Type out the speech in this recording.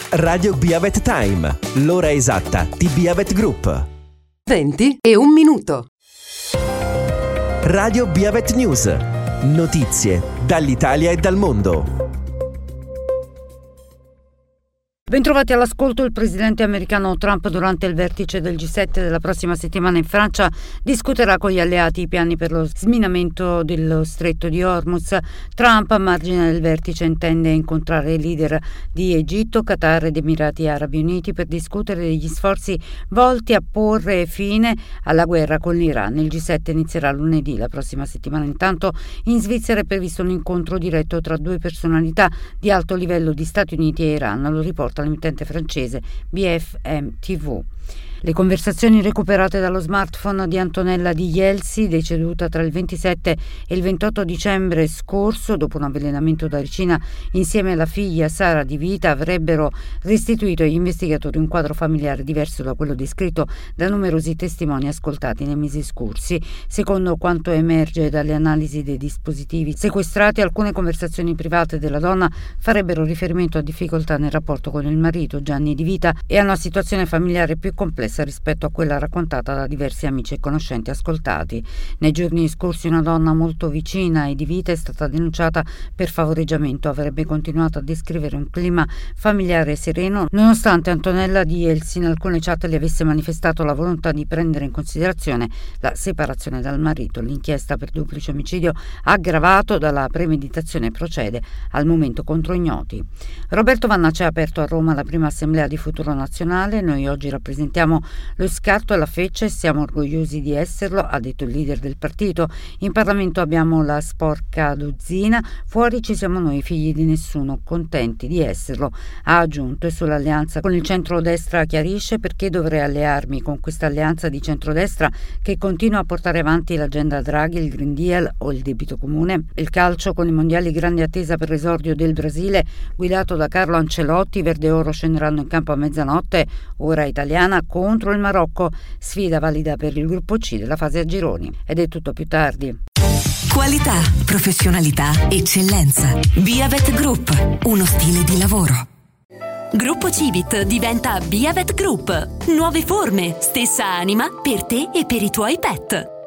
Radio Biavet Time, l'ora esatta di Biavet Group. 20 e 1 minuto. Radio Biavet News, notizie dall'Italia e dal mondo. Bentrovati all'ascolto. Il presidente americano Trump durante il vertice del G7 della prossima settimana in Francia discuterà con gli alleati i piani per lo sminamento dello stretto di Hormuz. Trump a margine del vertice intende incontrare i leader di Egitto, Qatar ed Emirati Arabi Uniti per discutere degli sforzi volti a porre fine alla guerra con l'Iran. Il G7 inizierà lunedì la prossima settimana. Intanto in Svizzera è previsto un incontro diretto tra due personalità di alto livello di Stati Uniti e Iran, lo riporta l'emittente francese BFM TV. Le conversazioni recuperate dallo smartphone di Antonella Di Jelsi, deceduta tra il 27 e il 28 dicembre scorso dopo un avvelenamento da ricina insieme alla figlia Sara Di Vita, avrebbero restituito agli investigatori un quadro familiare diverso da quello descritto da numerosi testimoni ascoltati nei mesi scorsi. Secondo quanto emerge dalle analisi dei dispositivi sequestrati, alcune conversazioni private della donna farebbero riferimento a difficoltà nel rapporto con il marito Gianni Di Vita e a una situazione familiare più complessa rispetto a quella raccontata da diversi amici e conoscenti ascoltati. Nei giorni scorsi una donna molto vicina ai Di Vita è stata denunciata per favoreggiamento. Avrebbe continuato a descrivere un clima familiare sereno nonostante Antonella Di Jelsi in alcune chat le avesse manifestato la volontà di prendere in considerazione la separazione dal marito. L'inchiesta per duplice omicidio aggravato dalla premeditazione procede al momento contro ignoti. Roberto Vannaccia ha aperto a Roma la prima assemblea di Futuro Nazionale. Noi oggi rappresentiamo lo scatto e la feccia e siamo orgogliosi di esserlo, ha detto il leader del partito. In Parlamento abbiamo la sporca dozzina, fuori ci siamo noi figli di nessuno, contenti di esserlo, ha aggiunto. E sull'alleanza con il centrodestra chiarisce: perché dovrei allearmi con questa alleanza di centrodestra che continua a portare avanti l'agenda Draghi, il Green Deal o il debito comune? Il calcio con i mondiali, grande attesa per l'esordio del Brasile guidato da Carlo Ancelotti. Verde e oro scenderanno in campo a mezzanotte ora italiana contro il Marocco, sfida valida per il gruppo C della fase a gironi. Ed è tutto, più tardi. Qualità, professionalità, eccellenza. Biavet Group, uno stile di lavoro. Gruppo Civit diventa Biavet Group. Nuove forme, stessa anima per te e per i tuoi pet.